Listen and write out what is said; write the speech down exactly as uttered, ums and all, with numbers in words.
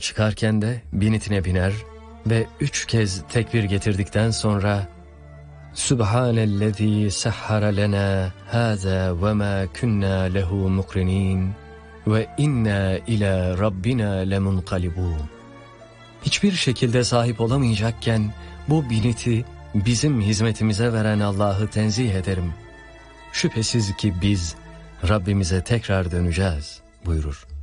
çıkarken de binitine biner ve üç kez tekbir getirdikten sonra Subhanellezî sahhara lena hâzâ ve mâ kunnâ lehu mukrinin ve inna ila rabbina lemunqalibun. Hiçbir şekilde sahip olamayacakken bu biniti bizim hizmetimize veren Allah'ı tenzih ederim. Şüphesiz ki biz Rabbimize tekrar döneceğiz buyurur.